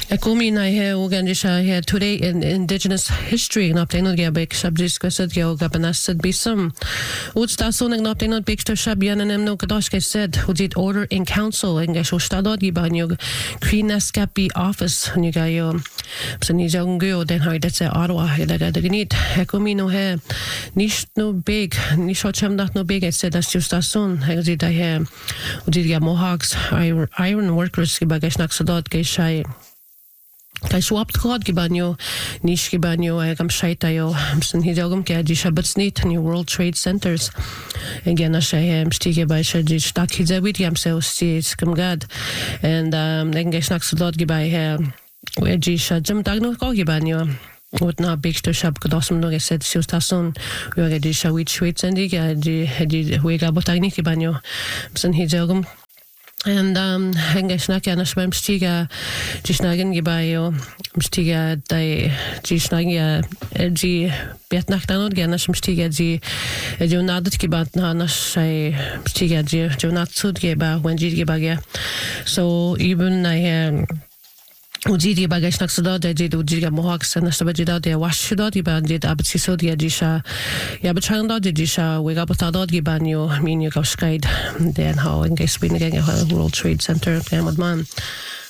Ekumi na he organisa he today in Indigenous history na pleno ge bek subjects kwesad ge oga banasad bisam. Utstason na pleno bek sto shabian and no kadosh ke said who did order in council and ge so stadod gi banyo Queenascapi office ni ga yo so ni jongo den ha det se Ottawa he da gnit ekumi no he nicht no big ni so cham no big it said das justason he did da he did ge Mohawks iron workers ge bagesh nak sadod ge shai Kai swapped God gibanyo, nish gibanyo, agam shaitayo, msen hidogum ke adi shabatsnit, ni World Trade Centers. Again, I say, stige by shaji stak hidawit yam se osti skamgad. And engesh nak sudot gibay he, weji shajam dagno ko gibanyo. Ut na big to shab kodosum no geset siustasun, uagadi shawit shwit sendi, adi wega botagni gibanyo, msen hidogum. And hengesnak ja nash beim stiga gisnagen gibayo stiga dai gisnagen gi betnak danod gerne shim stiga gi jonadat gibat na nash stiga gi jonat sud geba when gi geba so even I Ujidi bagash nak sadod did ujiga Mohawks and Nastabajida de Washudod Gibandid Abitsisod Yadisha Yabachanda Didisha Wigabotadod Gibanyo Minyo Gauskaid then how and guess we again World Trade Center Gamadman.